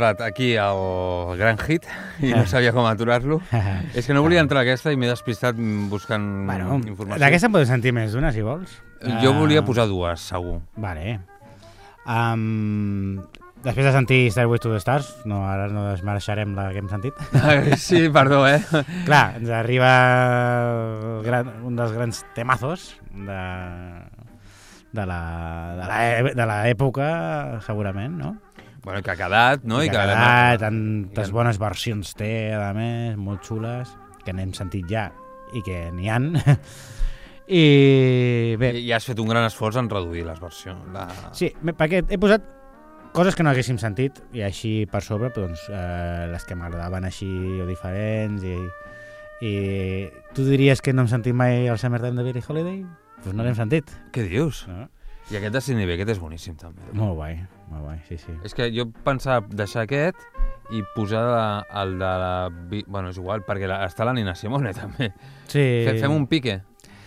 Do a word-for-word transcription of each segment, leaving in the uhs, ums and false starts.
entrat aquí al Gran Hit i no sabia com aturar-lo. És que no volia entrar a aquesta i m'he despistat buscant bueno, informació. D'aquesta em podes sentir més d'una, si vols. Jo uh... volia posar dues, segur. Vale. Um, després de sentir Stairway to the Stars, no, ara no desmereixerem la que hem sentit. Sí, perdó, eh? Clar, ens arriba gran, un dels grans temazos de, de l'època, segurament, no? Bueno, que ha quedat, no? I que ha quedat, tantes bones versions té, a més, molt xules, que n'hem sentit ja i que n'hi han. I bé... I has fet un gran esforç en reduir les versions. La... Sí, perquè he posat coses que no haguéssim sentit i així per sobre, doncs, eh, les que m'agradaven així o diferents i, i tu diries que no hem sentit mai el Summertime de Billie Holiday? Doncs no l'hem sentit. Què dius? No? I aquest de Sidney Bechet és boníssim, també. Molt guai, molt guai, sí, sí. És que jo pensava deixar aquest i posar el de la... Bueno, és igual, perquè està la Nina Simone, també. Sí. Fem un pique.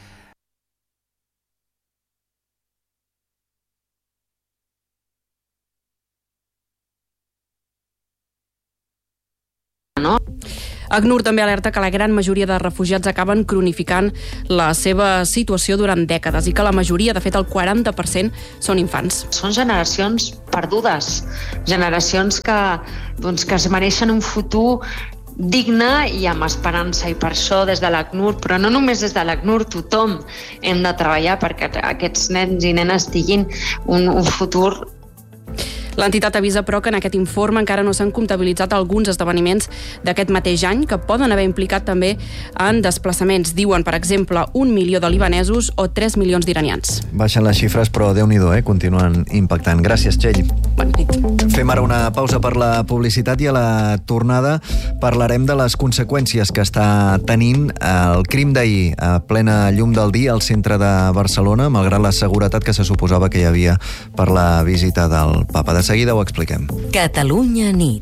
No? ACNUR també alerta que la gran majoria de refugiats acaben cronificant la seva situació durant dècades i que la majoria, de fet el quaranta per cent, són infants. Són generacions perdudes, generacions que, doncs, que es mereixen un futur digne i amb esperança, i per això des de l'ACNUR, però no només des de l'ACNUR, tothom hem de treballar perquè aquests nens i nenes tinguin un, un futur. L'entitat avisa, però, que en aquest informe encara no s'han comptabilitzat alguns esdeveniments d'aquest mateix any que poden haver implicat també en desplaçaments. Diuen, per exemple, un milió de libanesos o tres milions d'iranians. Baixen les xifres, però Déu-n'hi-do, eh? Continuen impactant. Gràcies, Txell. Bona nit. Fem ara una pausa per la publicitat i a la tornada parlarem de les conseqüències que està tenint el crim d'ahir a plena llum del dia al centre de Barcelona, malgrat la seguretat que se suposava que hi havia per la visita del papa. De seguida ho expliquem. Catalunya nit.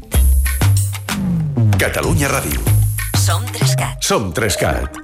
Catalunya Ràdio. Som Trescat. Som Trescat.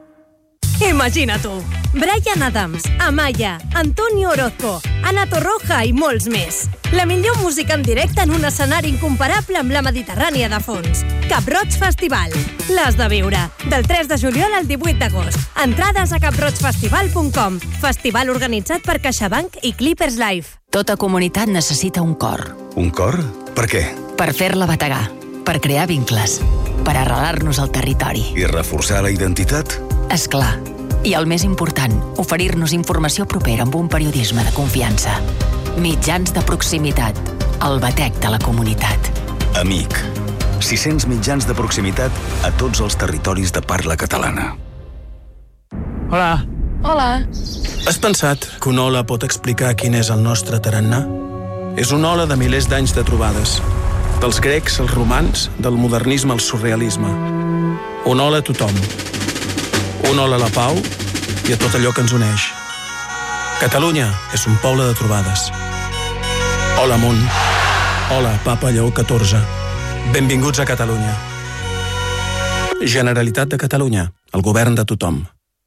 Imagina tu, Bryan Adams, Amaya, Antonio Orozco, Ana Torroja i molts més. La millor música en directe en un escenari incomparable amb la Mediterrània de fons. Cap Roig Festival. L'has de viure. Del tres de juliol al divuit d'agost. Entrades a cap roig festival punt com. Festival organitzat per CaixaBank i Clippers Life. Tota comunitat necessita un cor. Un cor? Per què? Per fer-la bategar, per crear vincles, per arrelar-nos al territori. I reforçar la identitat? És clar. I el més important, oferir-nos informació propera amb un periodisme de confiança. Mitjans de proximitat. El batec de la comunitat. Amic. sis-cents mitjans de proximitat a tots els territoris de parla catalana. Hola. Hola. Has pensat que una ola pot explicar quin és el nostre tarannà? És una ola de milers d'anys de trobades. Dels grecs als romans, del modernisme al surrealisme. Una ola a tothom. Una ola a la pau i a tot allò que ens uneix. Catalunya és un poble de trobades. Hola, món. Hola, Papa Lleó catorze. Benvinguts a Catalunya. Generalitat de Catalunya, el govern de tothom.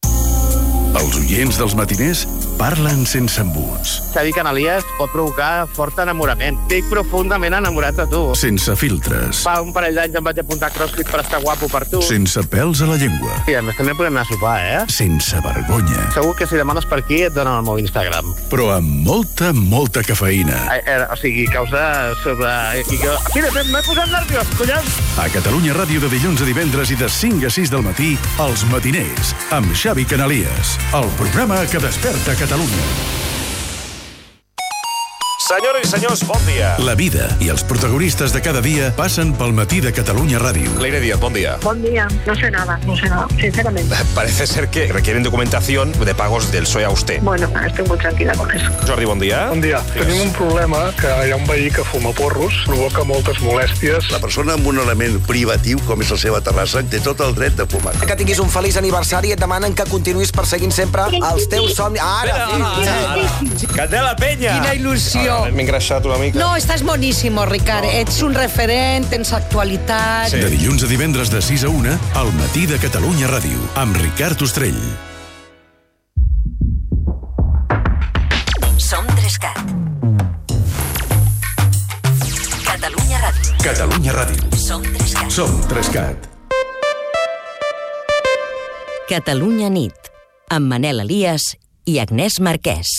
Els oients dels matiners parlen sense embuts. Xavi Canalies pot provocar fort enamorament. Estic profundament enamorat de tu. Sense filtres. Fa un parell d'anys em vaig apuntar a CrossFit per estar guapo per tu. Sense pèls a la llengua. I a més també podem anar a sopar, eh? Sense vergonya. Segur que si demanes per aquí et donen el meu Instagram. Però amb molta, molta cafeïna. Eh, eh, o sigui, causa sobre... Mira, m'he posat nerviós, collons! A Catalunya Ràdio de dilluns a divendres i de cinc a sis del matí, Els Matiners, amb Xavi Canalies. El programa que desperta Catalunya. Senyores i senyors, bon dia. La vida i els protagonistes de cada dia passen pel matí de Catalunya Ràdio. Leire Díaz, bon día. Buen día. No sé nada, no sé nada, sinceramente. Parece ser que requieren documentación de pagos del P S O E a usted. Bueno, estoy muy tranquila con eso. Jordi, bon dia. Bon dia. Tenim un problema que hi ha un veí que fuma porros, provoca moltes molèsties. La persona amb un element privatiu, com és la seva terrassa, té tot el dret de fumar. Que tinguis un feliç aniversari i et demanen que continuïs perseguint sempre els teus somnis. Ara, sí. Candela Peña. Quina il·lusió. M'he engreixat una mica. No, estàs boníssimo, Ricard. No. Ets un referent, tens actualitat. Sí. De dilluns a divendres de sis a una, al matí de Catalunya Ràdio, amb Ricard Ostrell. Som Trescat. Catalunya Ràdio. Catalunya Ràdio. Som Trescat. Som Trescat. Catalunya nit, amb Manel Elias i Agnès Marquès.